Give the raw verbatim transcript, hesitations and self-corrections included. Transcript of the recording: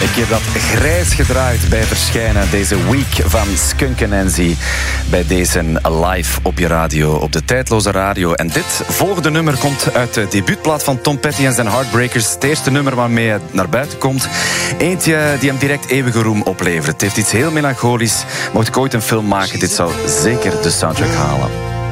Ik heb dat grijs gedraaid bij verschijnen. Deze week van Skunk Anansie. Bij deze live op je radio, op de tijdloze radio. En dit volgende nummer komt uit de debuutplaat van Tom Petty en zijn Heartbreakers. Het eerste nummer waarmee hij naar buiten komt. Eentje die hem direct eeuwige roem oplevert. Het heeft iets heel melancholisch. Mocht ik ooit een film maken, dit zou zeker de soundtrack halen.